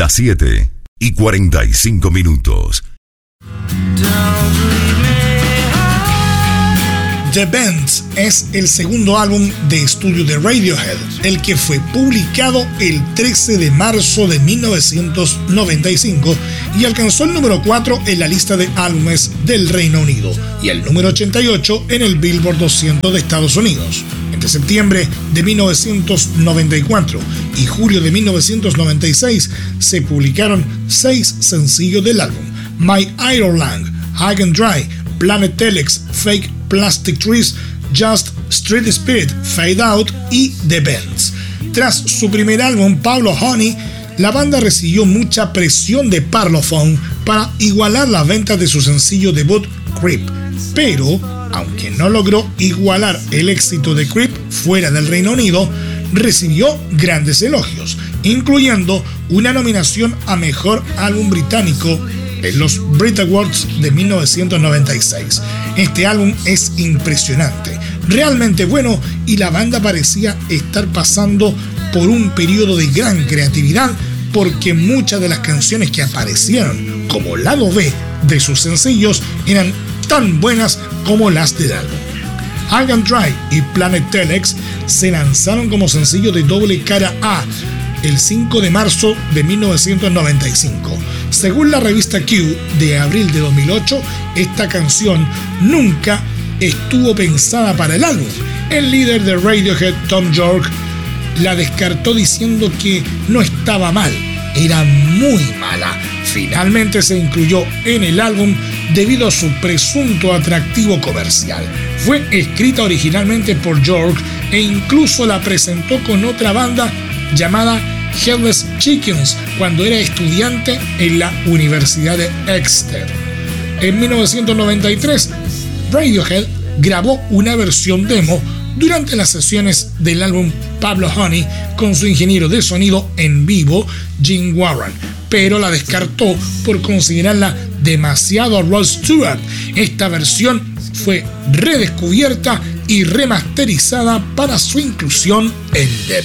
Las 7:45. The Bends es el segundo álbum de estudio de Radiohead, el que fue publicado el 13 de marzo de 1995 y alcanzó el número 4 en la lista de álbumes del Reino Unido y el número 88 en el Billboard 200 de Estados Unidos. Entre septiembre de 1994 y julio de 1996 se publicaron 6 sencillos del álbum: My Ireland, High and Dry, Planet Telex, Fake Plastic Trees, Just Street Spirit, Fade Out y The Bends. Tras su primer álbum, Pablo Honey, la banda recibió mucha presión de Parlophone para igualar las ventas de su sencillo debut Creep, pero aunque no logró igualar el éxito de Creep fuera del Reino Unido, recibió grandes elogios, incluyendo una nominación a Mejor Álbum Británico en los Brit Awards de 1996. Este álbum es impresionante, realmente bueno, y la banda parecía estar pasando por un periodo de gran creatividad porque muchas de las canciones que aparecieron como lado B de sus sencillos eran tan buenas como las del álbum. High and Dry y Planet Telex se lanzaron como sencillo de doble cara A el 5 de marzo de 1995. Según la revista Q de abril de 2008, esta canción nunca estuvo pensada para el álbum. El líder de Radiohead, Tom York, la descartó diciendo que no estaba mal, era muy mala. Finalmente se incluyó en el álbum debido a su presunto atractivo comercial. Fue escrita originalmente por York e incluso la presentó con otra banda llamada Headless Chickens cuando era estudiante en la Universidad de Exeter. En 1993, Radiohead grabó una versión demo durante las sesiones del álbum Pablo Honey con su ingeniero de sonido en vivo, Jim Warren, pero la descartó por considerarla demasiado a Rod Stewart. Esta versión fue redescubierta y remasterizada para su inclusión en The